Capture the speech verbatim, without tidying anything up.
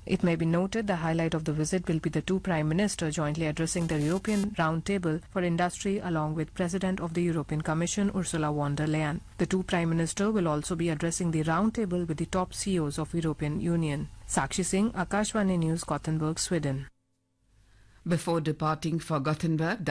It may be noted the highlight of the visit will be the two Prime Ministers jointly addressing the European Roundtable for Industry along with President of the European Commission Ursula von der Leyen. The two Prime Ministers will also be addressing the Roundtable with the top C E Os of European Union. Sakshi Singh, Akashvani News, Gothenburg, Sweden. Before departing for Gothenburg,